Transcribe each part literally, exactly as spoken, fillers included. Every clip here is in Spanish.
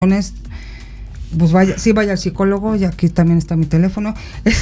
pues vaya, sí vaya al psicólogo, y aquí también está mi teléfono.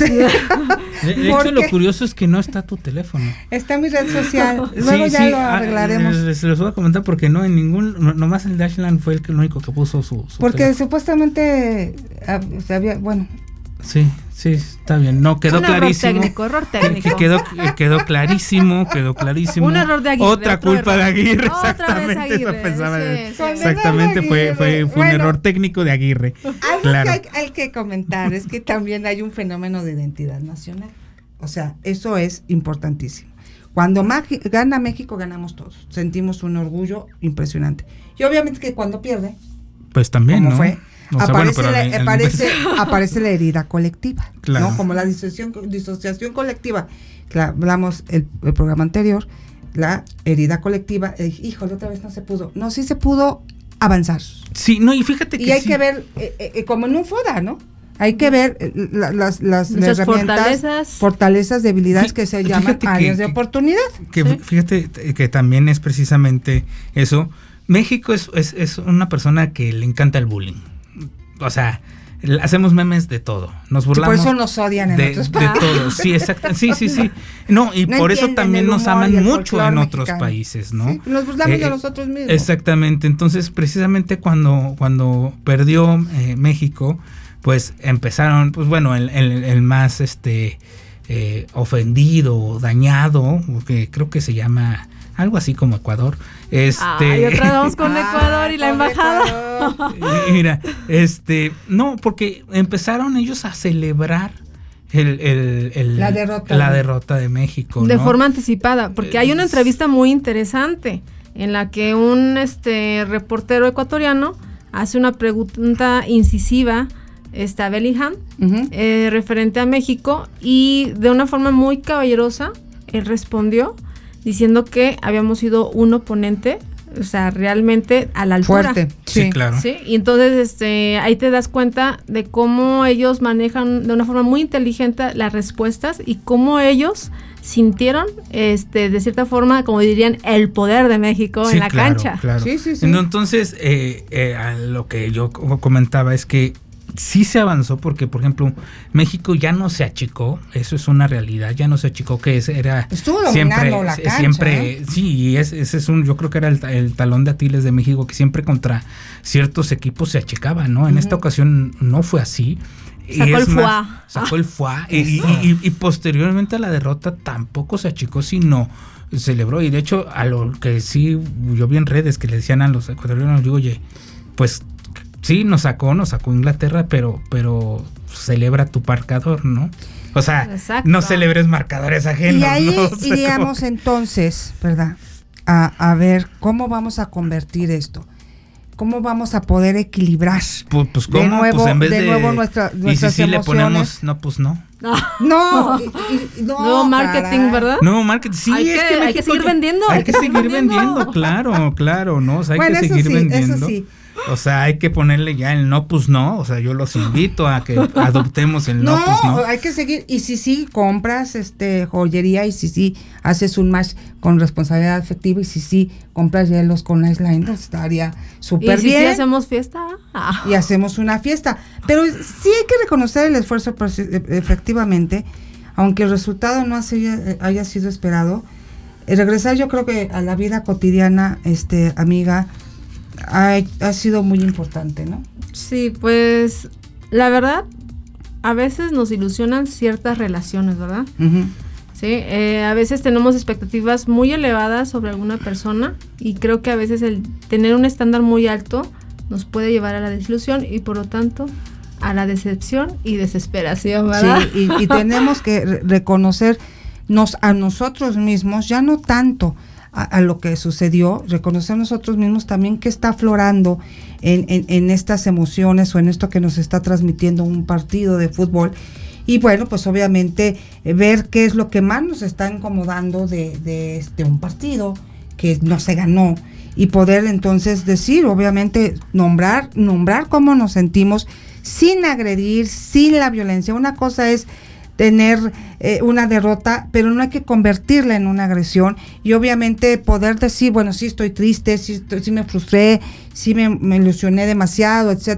De, de hecho, lo curioso es que no está tu teléfono. Está mi red social, luego sí, ya sí, lo arreglaremos. Se les, les voy a comentar porque no en ningún, no, nomás el Dashland fue el, que, el único que puso su, su porque teléfono. Supuestamente había, bueno. Sí, sí, está bien. No, quedó un clarísimo. Error técnico, error técnico. Que quedó, quedó clarísimo, quedó clarísimo. Un error de Aguirre. Otra culpa error. de Aguirre, Otra exactamente. vez Aguirre, Eso pensaba, sí, sí. exactamente, fue, fue, fue Bueno, un error técnico de Aguirre. Algo Claro. que hay, hay que comentar es que también hay un fenómeno de identidad nacional. O sea, eso es importantísimo. Cuando Magi- gana México, ganamos todos. Sentimos un orgullo impresionante. Y obviamente que cuando pierde, Pues también, como ¿no? fue, O sea, aparece, bueno, pero la, al- al aparece, inverso. aparece la herida colectiva, Claro. ¿no? Como la disociación, disociación colectiva, que hablamos el, el programa anterior, la herida colectiva, eh, híjole, otra vez no se pudo. No, sí se pudo avanzar. Sí, no, y fíjate que Y hay sí. que ver, eh, eh, como en un FODA, ¿no? Hay que ver eh, la, las, las Muchas herramientas, fortalezas. fortalezas, debilidades Fí- que se fíjate llaman que- áreas de que- oportunidad. Que Sí. fíjate que también es precisamente eso. México es, es, es una persona que le encanta el bullying. O sea, l- hacemos memes de todo. Nos Por burlamos eso nos odian en de, otros de países. todo. Sí, exacto. Sí, sí, sí. No, y No por eso entienden también el nos humor aman y el mucho folclore en otros mexicano. países, ¿no? Sí, nos burlamos Eh, de nosotros mismos. Exactamente. Entonces, precisamente cuando, cuando perdió eh, México, pues empezaron, pues bueno, el, el, el más este eh, ofendido, dañado, que creo que se llama algo así como Ecuador. Este, Ay, otra vez vamos con Ah, Ecuador y la pobre embajada. Ecuador. y mira, este, no, porque empezaron ellos a celebrar el, el, el- La derrota. la derrota de México, De ¿no? forma anticipada, porque hay una Es- entrevista muy interesante en la que un este reportero ecuatoriano hace una pregunta incisiva este, a Bellingham Ujú. eh, referente a México, y de una forma muy caballerosa él respondió diciendo que habíamos sido un oponente, o sea, realmente a la altura. Fuerte. Sí, Sí, claro. Sí, y entonces este ahí te das cuenta de cómo ellos manejan de una forma muy inteligente las respuestas y cómo ellos sintieron este de cierta forma, como dirían, el poder de México Sí, en la claro, cancha. claro. Sí, sí, sí. Entonces, eh, eh, a lo que yo co- comentaba es que sí se avanzó porque, por ejemplo, México ya no se achicó, eso es una realidad, ya no se achicó, que es, era Estuvo siempre, dominando la cancha, siempre, ¿eh? sí, y es, ese es un, yo creo que era el, ta- el talón de Aquiles de México, que siempre contra ciertos equipos se achicaba, ¿no? En Ujú. esta ocasión no fue así. Y Sacó es el más, foie. Sacó el foie. y, y, y- y posteriormente a la derrota tampoco se achicó, sino celebró. Y de hecho, a lo que sí yo vi en redes que le decían a los ecuatorianos, digo, oye, pues sí, nos sacó, nos sacó Inglaterra, pero, pero celebra tu marcador, ¿no? O sea, Exacto. no celebres marcadores ajenos. Y ahí ¿no? O sea, iríamos como- entonces, ¿verdad? A, a ver cómo vamos a convertir esto. ¿Cómo vamos a poder equilibrar? Pues, pues de ¿cómo? nuevo- pues en vez de de, nuevo nuestra- y nuestras si sí le emociones. ponemos, no, pues no. No, y- y- no, Nuevo marketing, caray. ¿verdad? No, marketing, sí, Hay es que- que hay que México seguir ya- vendiendo, Hay que seguir vendiendo, claro, claro, ¿no? O sea, hay Bueno, que eso seguir sí, vendiendo. eso sí. O sea, hay que ponerle ya el no, pues no. O sea, yo los invito a que adoptemos el no, No, pues no. hay que seguir. Y si sí compras este joyería, y si sí haces un match con responsabilidad afectiva, y si sí compras hielos con Ice Line, pues estaría Y súper si sí bien. hacemos fiesta. Ah. Y hacemos una fiesta. Pero sí hay que reconocer el esfuerzo pues, e- efectivamente, aunque el resultado no haya, haya sido esperado. El regresar, yo creo que a la vida cotidiana, este amiga, ha, ha sido muy importante, ¿no? Sí, pues la verdad, a veces nos ilusionan ciertas relaciones, ¿verdad? Ujú. Sí, eh, a veces tenemos expectativas muy elevadas sobre alguna persona, y creo que a veces el tener un estándar muy alto nos puede llevar a la desilusión y por lo tanto a la decepción y desesperación, ¿verdad? Sí, y, y tenemos que re- reconocernos a nosotros mismos, ya no tanto a, a lo que sucedió, reconocer a nosotros mismos también qué está aflorando en, en, en estas emociones o en esto que nos está transmitiendo un partido de fútbol. Y bueno, pues obviamente eh, ver qué es lo que más nos está incomodando de, de este un partido que no se ganó, y poder entonces decir, obviamente, nombrar, nombrar cómo nos sentimos sin agredir, sin la violencia. Una cosa es tener eh, una derrota, pero no hay que convertirla en una agresión y obviamente poder decir, bueno, sí estoy triste, sí, estoy, sí me frustré, sí me, me ilusioné demasiado, etcétera.